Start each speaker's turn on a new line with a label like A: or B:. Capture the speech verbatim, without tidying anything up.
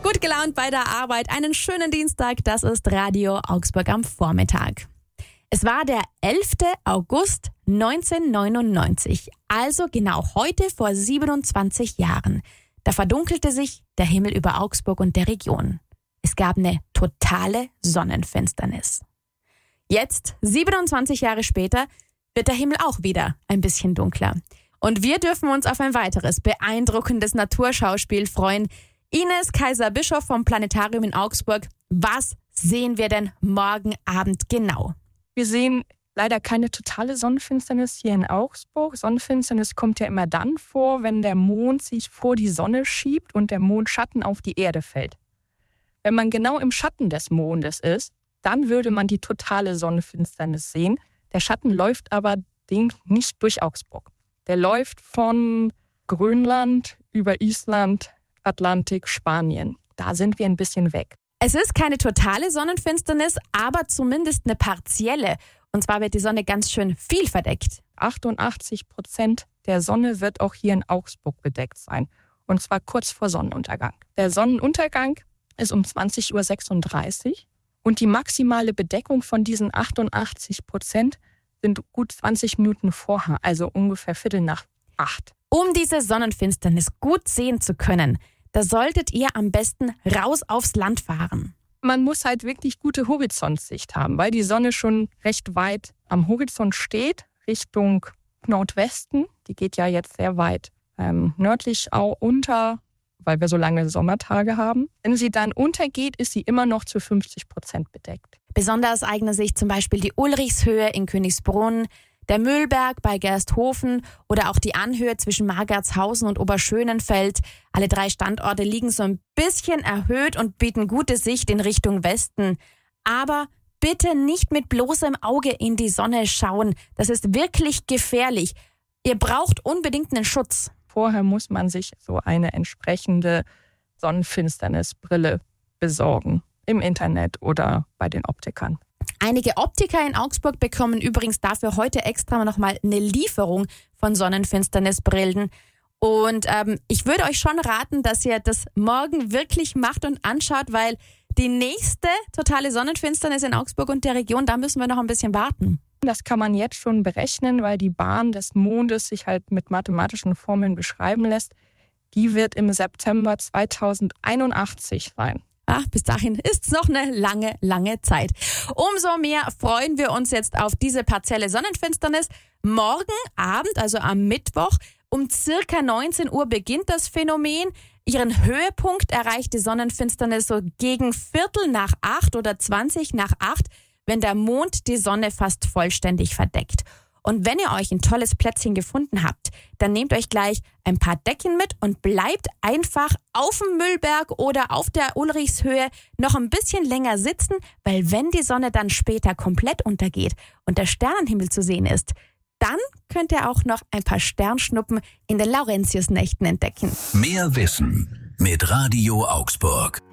A: Gut gelaunt bei der Arbeit. Einen schönen Dienstag. Das ist Radio Augsburg am Vormittag. Es war der elfter August neunzehnhundertneunundneunzig, also genau heute vor siebenundzwanzig Jahren. Da verdunkelte sich der Himmel über Augsburg und der Region. Es gab eine totale Sonnenfinsternis. Jetzt, siebenundzwanzig Jahre später, wird der Himmel auch wieder ein bisschen dunkler. Und wir dürfen uns auf ein weiteres beeindruckendes Naturschauspiel freuen. Ines Kaiser-Bischof vom Planetarium in Augsburg. Was sehen wir denn morgen Abend genau?
B: Wir sehen leider keine totale Sonnenfinsternis hier in Augsburg. Sonnenfinsternis kommt ja immer dann vor, wenn der Mond sich vor die Sonne schiebt und der Mondschatten auf die Erde fällt. Wenn man genau im Schatten des Mondes ist, dann würde man die totale Sonnenfinsternis sehen. Der Schatten läuft aber nicht durch Augsburg. Der läuft von Grönland über Island, Atlantik, Spanien. Da sind wir ein bisschen weg.
A: Es ist keine totale Sonnenfinsternis, aber zumindest eine partielle. Und zwar wird die Sonne ganz schön viel verdeckt.
B: achtundachtzig Prozent der Sonne wird auch hier in Augsburg bedeckt sein. Und zwar kurz vor Sonnenuntergang. Der Sonnenuntergang ist um zwanzig Uhr sechsunddreißig. Und die maximale Bedeckung von diesen achtundachtzig Prozent sind gut zwanzig Minuten vorher, also ungefähr Viertel nach acht.
A: Um diese Sonnenfinsternis gut sehen zu können, da solltet ihr am besten raus aufs Land fahren.
B: Man muss halt wirklich gute Horizontsicht haben, weil die Sonne schon recht weit am Horizont steht, Richtung Nordwesten. Die geht ja jetzt sehr weit ähm, nördlich auch unter, weil wir so lange Sommertage haben. Wenn sie dann untergeht, ist sie immer noch zu fünfzig Prozent bedeckt.
A: Besonders eignen sich zum Beispiel die Ulrichshöhe in Königsbrunn, der Mühlberg bei Gersthofen oder auch die Anhöhe zwischen Margertshausen und Oberschönenfeld. Alle drei Standorte liegen so ein bisschen erhöht und bieten gute Sicht in Richtung Westen. Aber bitte nicht mit bloßem Auge in die Sonne schauen. Das ist wirklich gefährlich. Ihr braucht unbedingt einen Schutz.
B: Vorher muss man sich so eine entsprechende Sonnenfinsternisbrille besorgen. Im Internet oder bei den Optikern.
A: Einige Optiker in Augsburg bekommen übrigens dafür heute extra nochmal eine Lieferung von Sonnenfinsternisbrillen. Und ähm, ich würde euch schon raten, dass ihr das morgen wirklich macht und anschaut, weil die nächste totale Sonnenfinsternis in Augsburg und der Region, da müssen wir noch ein bisschen warten.
B: Das kann man jetzt schon berechnen, weil die Bahn des Mondes sich halt mit mathematischen Formeln beschreiben lässt. Die wird im September zweitausendeinundachtzig sein.
A: Ach, bis dahin ist es noch eine lange, lange Zeit. Umso mehr freuen wir uns jetzt auf diese partielle Sonnenfinsternis. Morgen Abend, also am Mittwoch, um circa neunzehn Uhr beginnt das Phänomen. Ihren Höhepunkt erreicht die Sonnenfinsternis so gegen Viertel nach acht oder zwanzig nach acht, wenn der Mond die Sonne fast vollständig verdeckt. Und wenn ihr euch ein tolles Plätzchen gefunden habt, dann nehmt euch gleich ein paar Decken mit und bleibt einfach auf dem Mühlberg oder auf der Ulrichshöhe noch ein bisschen länger sitzen, weil wenn die Sonne dann später komplett untergeht und der Sternenhimmel zu sehen ist, dann könnt ihr auch noch ein paar Sternschnuppen in den Laurentiusnächten entdecken.
C: Mehr Wissen mit Radio Augsburg.